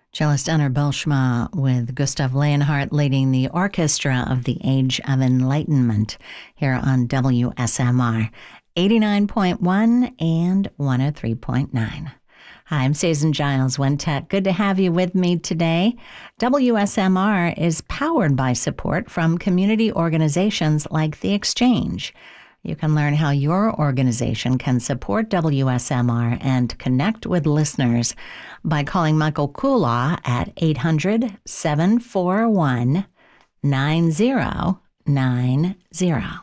Cellist Gunnar Belschma with Gustav Leonhardt leading the orchestra of the Age of Enlightenment here on WSMR 89.1 and 103.9. Hi, I'm Susan Giles Wintec. Good to have you with me today. WSMR is powered by support from community organizations like The Exchange. You can learn how your organization can support WSMR and connect with listeners by calling Michael Kulaw at 800-741-9090.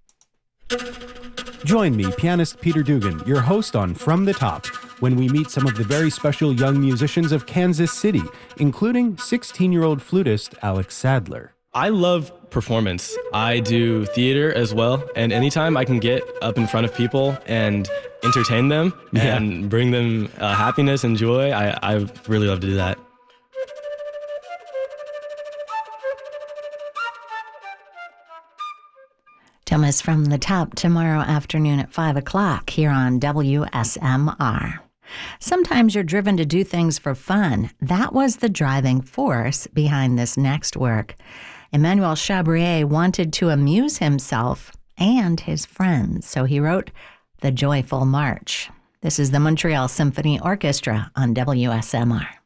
Join me, pianist Peter Dugan, your host on From the Top, when we meet some of the very special young musicians of Kansas City, including 16-year-old flutist Alex Sadler. I love performance. I do theater as well, and anytime I can get up in front of people and entertain them and bring them happiness and joy, I really love to do that. Thomas From the Top tomorrow afternoon at 5 o'clock here on WSMR. Sometimes you're driven to do things for fun. That was the driving force behind this next work. Emmanuel Chabrier wanted to amuse himself and his friends, so he wrote The Joyful March. This is the Montreal Symphony Orchestra on WSMR.